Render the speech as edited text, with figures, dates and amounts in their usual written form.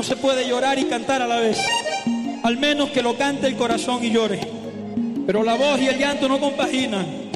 No se puede llorar y cantar a la vez. Al menos que lo cante el corazón y llore. Pero la voz y el llanto no compaginan.